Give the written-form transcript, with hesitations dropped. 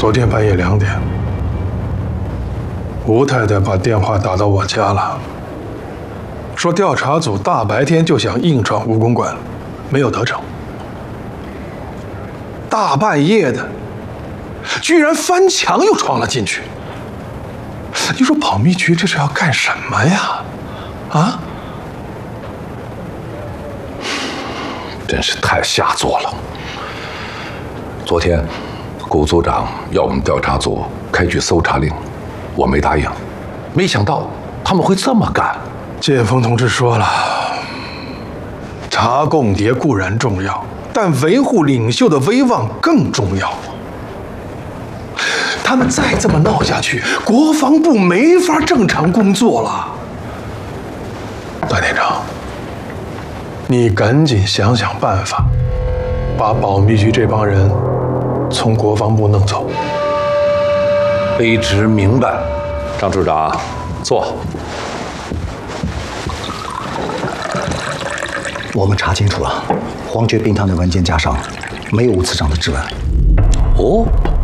昨天半夜2点，吴太太把电话打到我家了，说调查组大白天就想硬闯蜈蚣馆，没有得逞。大半夜的，居然翻墙又闯了进去。你说保密局这是要干什么呀？啊？ 真是太下作了。昨天，谷组长要我们调查组开具搜查令，我没答应，没想到他们会这么干。 建峰同志说了，查共谍固然重要，但维护领袖的威望更重要。他们再这么闹下去，国防部没法正常工作了。段连长，你赶紧想想办法，把保密局这帮人从国防部弄走。 卑职明白。张处长，坐。 我们查清楚了，黄觉冰堂的文件夹上没有吴次长的指纹。 哦。